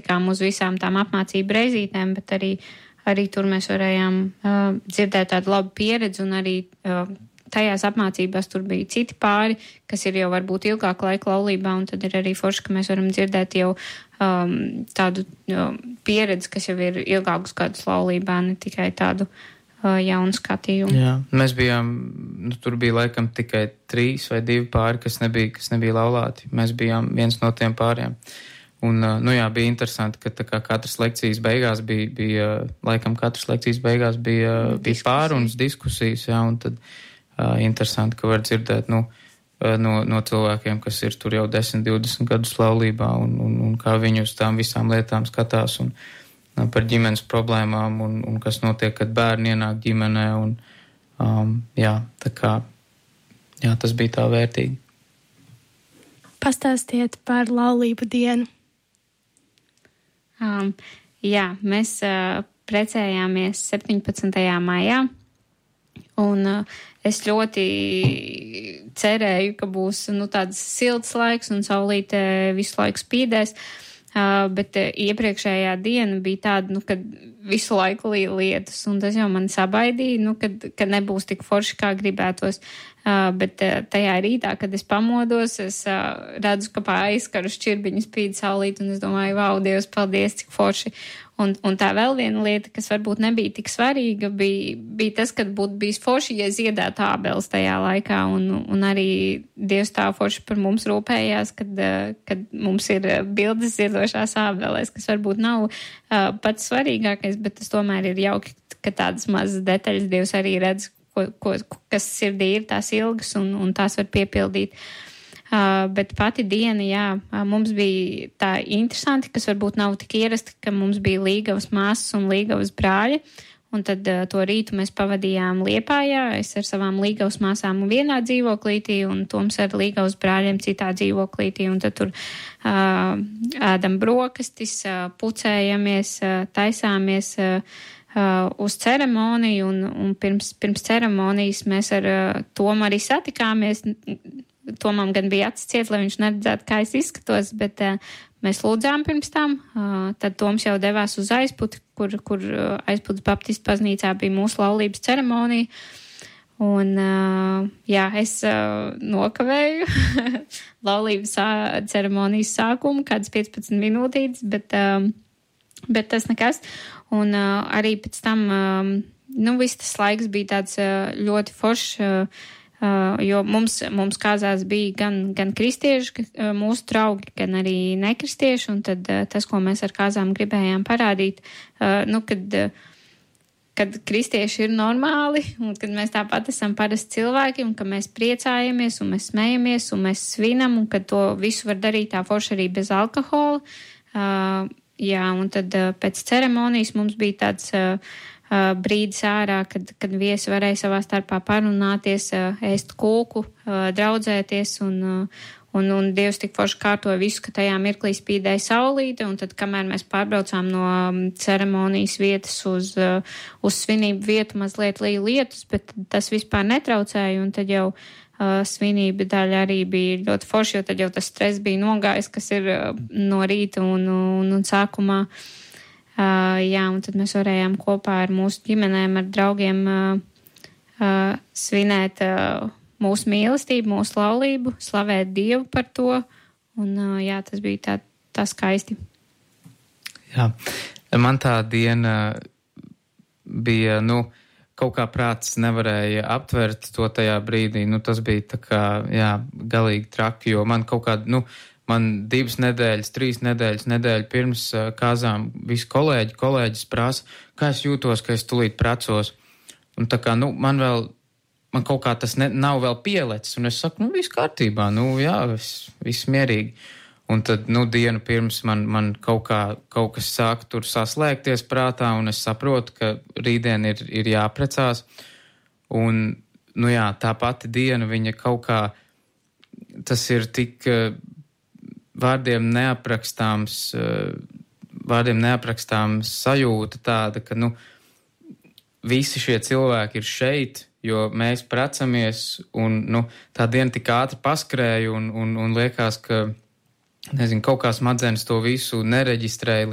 netikām uz visām tām apmācību reizītēm, bet arī tur mēs varējām dzirdēt tādu labu pieredzi, un arī tajās apmācībās tur bija citi pāri, kas ir jau varbūt ilgāku laiku laulībā, un tad ir arī forši, ka mēs varam dzirdēt jau tādu pieredzi, kas jau ir ilgākus gadus laulībā, ne tikai tādu jaunu skatījumu. Jā, mēs bijām, tur bija laikam tikai 3 vai 2 pāri, kas nebija laulāti. Mēs bijām viens no tiem pāriem. Un, bija interesanti, ka tā kā katras lekcijas beigās bija pārunas diskusijas, jā, un tad interesanti, ka var dzirdēt, no cilvēkiem, kas ir tur jau 10, 20 gadus laulībā, un kā viņi uz tām visām lietām skatās, un par ģimenes problēmām, un kas notiek, kad bērni ienāk ģimenē, un tas bija tā vērtīgi. Pastāstiet par laulību dienu. Mēs precējāmies 17. maijā, un es ļoti cerēju, ka būs tāds silts laiks un saulīte visu laiku spīdēs, bet iepriekšējā diena bija tāda, kad visu laiku līja lietus, un tas jau mani sabaidīja, kad nebūs tik forši, kā gribētos. Bet tajā rītā, kad es pamodos, es redzu, ka pa aizkaru šķirbiņu spīd saulīt, un es domāju, vau, Dievs, paldies, cik forši. Un tā vēl viena lieta, kas varbūt nebija tik svarīga, bija tas, kad būtu bijis forši, ja ziedētu ābeles tajā laikā, un arī Dievs tā forši par mums rūpējās, kad mums ir bildes ziedošās ābelēs, kas varbūt nav pats svarīgākais, bet tas tomēr ir jauki, ka tādas mazas detaļas Dievs arī redz, kas sirdī ir tās ilgas, un tās var piepildīt. Bet pati diena, mums bija tā interesanti, kas varbūt nav tik ierasti, ka mums bija līgavas māsas un līgavas brāļi, un tad to rītu mēs pavadījām Liepājā, es ar savām līgavas māsām vienā dzīvoklītī, un Toms ar līgavas brāļiem citā dzīvoklītī, un tad tur ēdam brokastis, pucējamies, taisāmies uz ceremoniju, un pirms ceremonijas mēs ar Tomu arī satikāmies. Tomam gan bija acis ciet, lai viņš neredzētu, kā es izskatos, bet mēs lūdzām pirms tam. Tad Toms jau devās uz Aizputi, kur Aizputas Baptistu baznīcā bija mūsu laulības ceremonija. Un, es nokavēju laulības ceremonijas sākumu, kādas 15 minūtītes, bet tas nekas. Un arī pēc tam, viss tas laiks bija tāds ļoti foršs, jo mums kāzās bija gan kristieši, mūsu draugi, gan arī nekristieši, un tad tas, ko mēs ar kāzām gribējām parādīt, kad kristieši ir normāli, un kad mēs tāpat esam parasti cilvēki, un ka mēs priecājamies, un mēs smejamies, un mēs svinam, un ka to visu var darīt tā forši arī bez alkohola. Un tad pēc ceremonijas mums bija tāds brīdis ārā, kad viesi varēja savā starpā parunāties, ēst kūku, draudzēties, un Dievs tik forši kārtoja visu, ka tajā mirklī spīdēja saulīte, un tad, kamēr mēs pārbraucām no ceremonijas vietas uz svinību vietu, mazliet līja lietus, bet tas vispār netraucēja, un tad jau svinība daļa arī bija ļoti forši, jo tad jau tas stress bija nogājis, kas ir no rīta un sākumā. Un tad mēs varējām kopā ar mūsu ģimenēm, ar draugiem svinēt mūsu mīlestību, mūsu laulību, slavēt Dievu par to, un tas bija tā skaisti. Jā, man tā diena bija, kaut kā prāts nevarēja aptvert to tajā brīdī, tas bija tā kā, galīgi traki, jo man kaut kāda, man 2 nedēļas, 3 nedēļu pirms kāzām visi kolēģis prasa, kā es jūtos, ka es tulīt precos. Un tā kā, man kaut kā tas nav vēl pielecis, un es saku, viss kārtībā, viss mierīgi. Un tad, dienu pirms man kaut kas sāk tur saslēgties prātā, un es saprotu, ka rītdien ir jāprecās. Un, tā pati diena, viņa kaut kā, tas ir tik vārdiem neaprakstāms sajūta tāda, ka, visi šie cilvēki ir šeit, jo mēs precamies, un, tā diena tik ātri paskrēja, un liekas, ka, kaut kā smadzenes to visu nereģistrēja